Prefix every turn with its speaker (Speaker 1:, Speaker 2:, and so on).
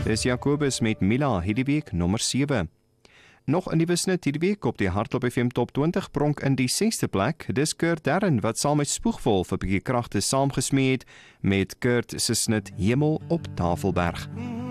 Speaker 1: Dis Jacobus met Mila hierdie week nommer 7. Nog 'n nuwe snit hierdie week op die Hardloop FM Top 20 pronk in die 6ste plek. Dis Kurt Darren wat saam met Spoegwolf 'n bietjie kragte saamgesmee het met Kurt se snit Hemel op Tafelberg.